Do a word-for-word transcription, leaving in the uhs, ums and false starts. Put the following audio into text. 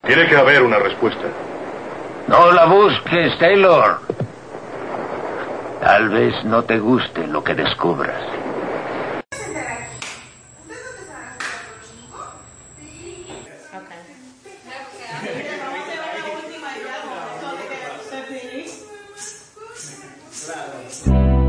Tiene que haber una respuesta. No la busques, Taylor. Tal vez no te guste lo que descubras.